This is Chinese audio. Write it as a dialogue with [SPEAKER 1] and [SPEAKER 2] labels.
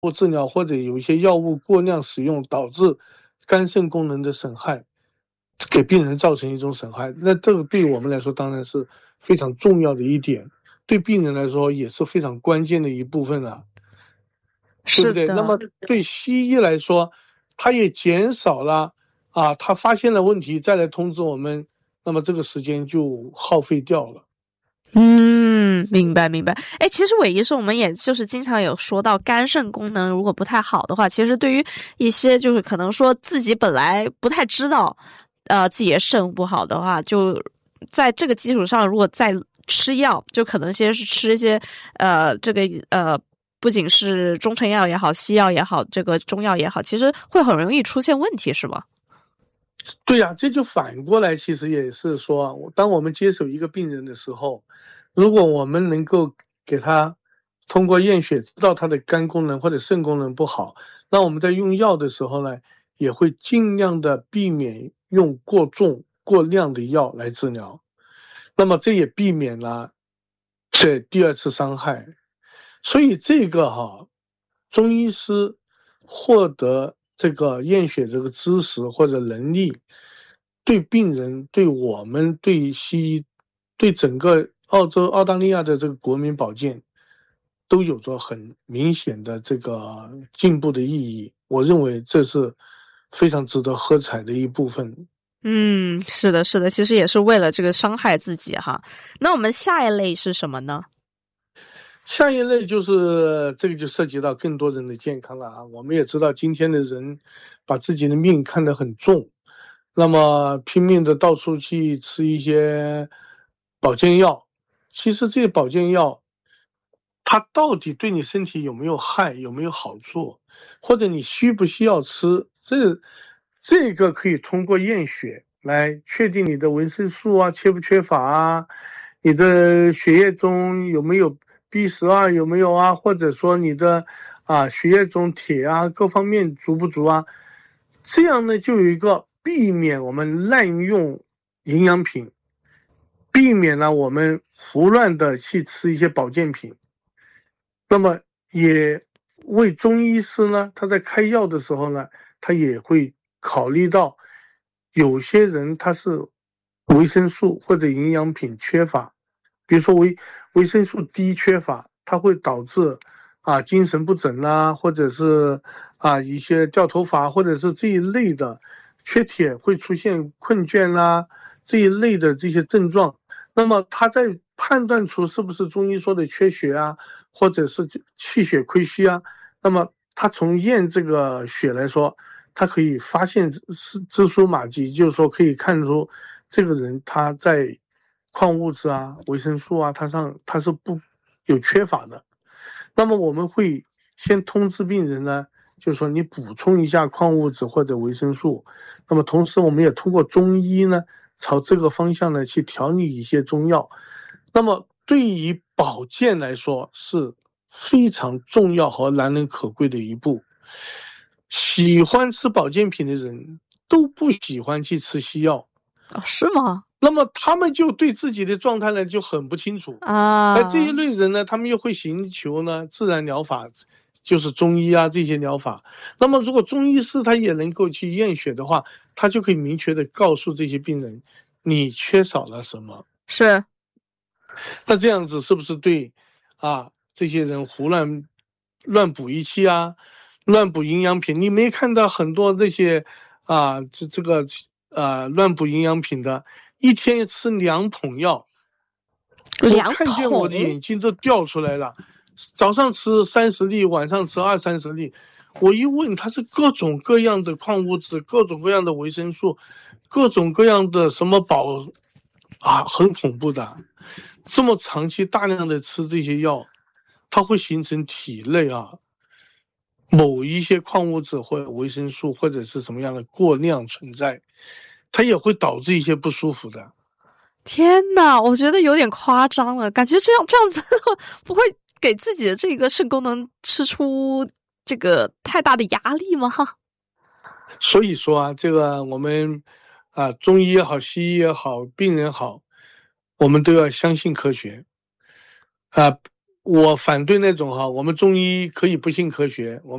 [SPEAKER 1] 物治疗或者有一些药物过量使用导致肝肾功能的损害，给病人造成一种损害，那这个对我们来说当然是非常重要的一点，对病人来说也是非常关键的一部分了，对不对？那
[SPEAKER 2] 是的。
[SPEAKER 1] 么对西医来说，它也减少了他发现了问题再来通知我们，那么这个时间就耗费掉了。
[SPEAKER 2] 明白明白。哎，其实韦医生，我们也就是经常有说到，肝肾功能如果不太好的话，其实对于一些就是可能说自己本来不太知道，自己的肾不好的话，就在这个基础上，如果再吃药，就可能先是吃一些这个不仅是中成药也好，西药也好，这个中药也好，其实会很容易出现问题，是吗？
[SPEAKER 1] 对呀，这就反过来，其实也是说，当我们接手一个病人的时候，如果我们能够给他通过验血知道他的肝功能或者肾功能不好，那我们在用药的时候呢，也会尽量的避免用过重、过量的药来治疗。那么这也避免了这第二次伤害。所以这个中医师获得这个验血这个知识或者能力，对病人、对我们、对西医、对整个澳大利亚的这个国民保健，都有着很明显的这个进步的意义。我认为这是非常值得喝彩的一部分。
[SPEAKER 2] 是的，是的，其实也是为了这个伤害自己哈。那我们下一类是什么呢？
[SPEAKER 1] 下一类就是这个就涉及到更多人的健康了我们也知道今天的人把自己的命看得很重，那么拼命的到处去吃一些保健药。其实这些保健药，它到底对你身体有没有害，有没有好处，或者你需不需要吃，这个可以通过验血来确定你的维生素缺不缺乏你的血液中有没有 B12有没有或者说你的血液中铁各方面足不足这样呢就有一个避免我们滥用营养品，避免了我们胡乱的去吃一些保健品。那么也为中医师呢，他在开药的时候呢，他也会考虑到有些人他是维生素或者营养品缺乏，比如说维生素 D 缺乏，它会导致精神不整或者是一些掉头发，或者是这一类的缺铁会出现困倦这一类的这些症状。那么他在判断出是不是中医说的缺血或者是气血亏虚那么他从验这个血来说，他可以发现蛛丝马迹，就是说可以看出这个人他在矿物质维生素他是不有缺乏的。那么我们会先通知病人呢，就是说你补充一下矿物质或者维生素。那么同时我们也通过中医呢，朝这个方向呢去调理一些中药。那么对于保健来说是非常重要和难能可贵的一步。喜欢吃保健品的人都不喜欢去吃西药
[SPEAKER 2] 是吗？
[SPEAKER 1] 那么他们就对自己的状态呢就很不清楚而这一类人呢，他们又会寻求呢自然疗法，就是中医这些疗法。那么如果中医师他也能够去验血的话，他就可以明确的告诉这些病人你缺少了什么。
[SPEAKER 2] 是。
[SPEAKER 1] 那这样子是不是对这些人胡乱补一气乱补营养品，你没看到很多这些这个乱补营养品的一天吃2捧药，我看见我的眼睛都掉出来了。早上吃30粒，晚上吃20-30粒。我一问，它是各种各样的矿物质，各种各样的维生素，各种各样的什么很恐怖的。这么长期大量的吃这些药，它会形成体内某一些矿物质或维生素或者是什么样的过量存在，它也会导致一些不舒服的。
[SPEAKER 2] 天哪，我觉得有点夸张了，感觉这样子不会给自己的这个肾功能吃出这个太大的压力吗？
[SPEAKER 1] 所以说这个我们中医也好，西医也好，病人好，我们都要相信科学我反对那种我们中医可以不信科学，